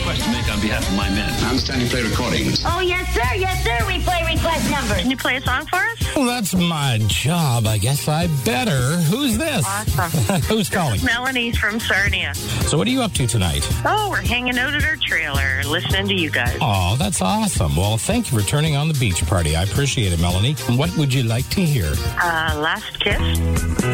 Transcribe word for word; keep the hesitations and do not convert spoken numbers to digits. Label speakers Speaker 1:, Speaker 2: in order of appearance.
Speaker 1: request to make on behalf of my men.
Speaker 2: I understand you play recordings.
Speaker 3: Oh, yes, sir. Yes, sir. We play request numbers.
Speaker 4: Can you play a song for us?
Speaker 5: Well, that's my job. I guess I better. Who's this?
Speaker 4: Awesome.
Speaker 5: Who's calling?
Speaker 4: Melanie's from Sarnia.
Speaker 5: So what are you up to tonight?
Speaker 4: Oh, we're hanging out at our trailer, listening to you guys.
Speaker 5: Oh, that's awesome. Well, thank you for turning on the beach party. I appreciate it, Melanie. What would you like to hear?
Speaker 4: Uh, Last Kiss.